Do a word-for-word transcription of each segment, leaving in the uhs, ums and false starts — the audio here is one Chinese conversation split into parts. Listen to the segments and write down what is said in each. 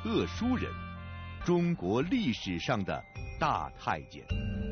恶书人，中国历史上的大太监。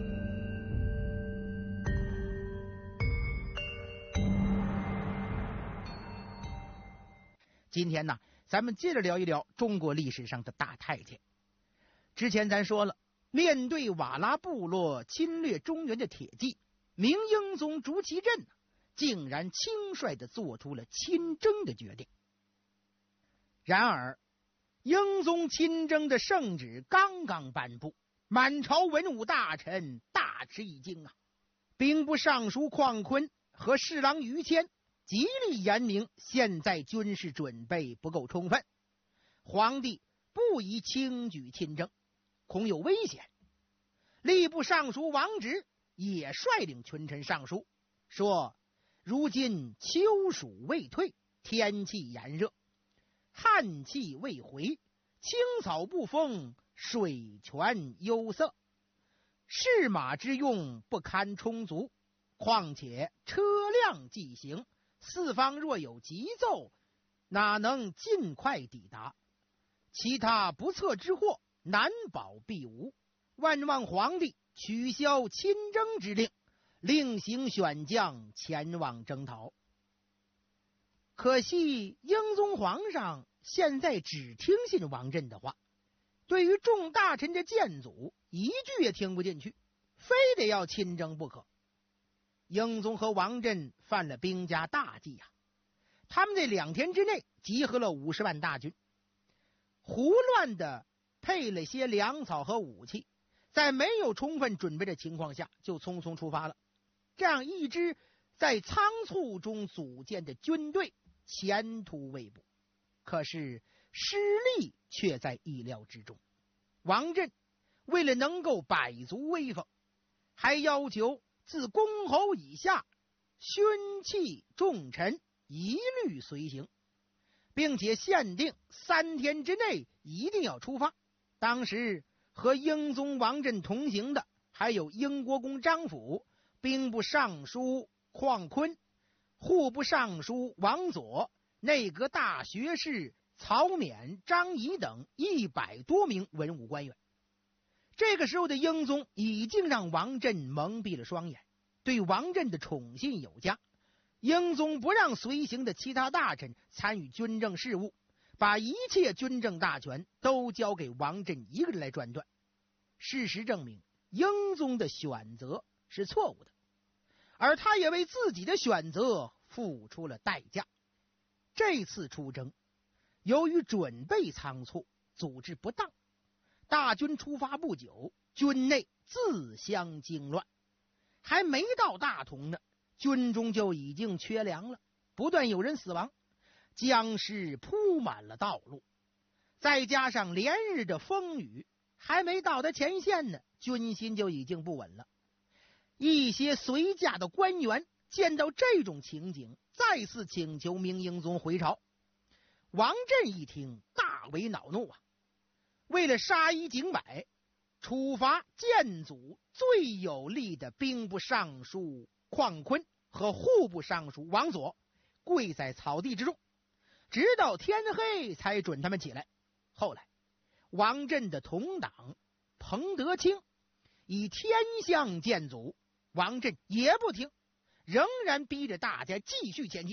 今天呢，咱们接着聊一聊中国历史上的大太监。之前咱说了，面对瓦剌部落侵略中原的铁骑，明英宗朱祁镇竟然轻率地做出了亲征的决定。然而英宗亲征的圣旨刚刚颁布，满朝文武大臣大吃一惊啊！兵部尚书况坤和侍郎于谦极力言明，现在军事准备不够充分，皇帝不宜轻举亲征，恐有危险。吏部尚书王直也率领群臣上书，说如今秋暑未退，天气炎热，旱气未回，青草不丰，水泉幽塞，士马之用不堪充足，况且车辆既行，四方若有急奏，哪能尽快抵达？其他不测之祸，难保必无。万望皇帝取消亲征之令，另行选将前往征讨。可惜英宗皇上现在只听信王振的话，对于众大臣的谏阻一句也听不进去，非得要亲征不可。英宗和王振犯了兵家大忌啊！他们在两天之内集合了五十万大军，胡乱的配了些粮草和武器，在没有充分准备的情况下就匆匆出发了。这样一支在仓促中组建的军队前途未卜，可是失利却在意料之中。王振为了能够摆足威风，还要求自公侯以下勋戚重臣一律随行，并且限定三天之内一定要出发。当时和英宗王振同行的还有英国公张辅、兵部尚书况坤、户部尚书王佐、内阁大学士曹冕、张仪等一百多名文武官员。这个时候的英宗已经让王振蒙蔽了双眼，对王振的宠信有加。英宗不让随行的其他大臣参与军政事务，把一切军政大权都交给王振一个人来专断。事实证明，英宗的选择是错误的，而他也为自己的选择付出了代价。这次出征由于准备仓促，组织不当，大军出发不久，军内自相惊乱，还没到大同呢，军中就已经缺粮了，不断有人死亡，僵尸铺满了道路，再加上连日的风雨，还没到达前线呢，军心就已经不稳了。一些随驾的官员见到这种情景，再次请求明英宗回朝。王振一听大为恼怒啊，为了杀一儆百，处罚谏阻最有力的兵部尚书况坤和户部尚书王佐跪在草地之中，直到天黑才准他们起来。后来王振的同党彭德清以天象谏阻，王振也不听，仍然逼着大家继续前进。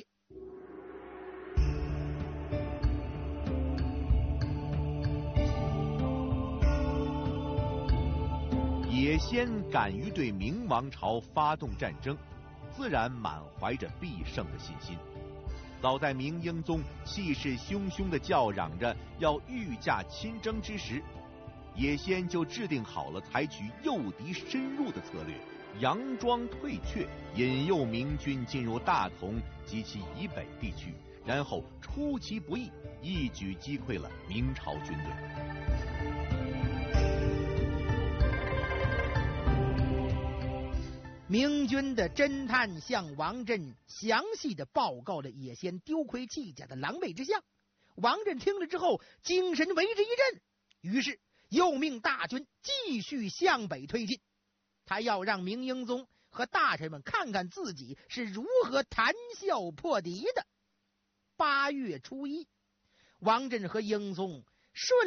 野先敢于对明王朝发动战争，自然满怀着必胜的信心。早在明英宗气势汹汹地叫嚷着要御驾亲征之时，野先就制定好了采取诱敌深入的策略，佯装退却，引诱明军进入大同及其以北地区，然后出其不意，一举击溃了明朝军队。 明军的侦探向王振详细的报告了野先丢盔弃甲的狼狈之相。王振听了之后，精神为之一振，于是又命大军继续向北推进。他要让明英宗和大臣们看看自己是如何谈笑破敌的。八月初一，王振和英宗顺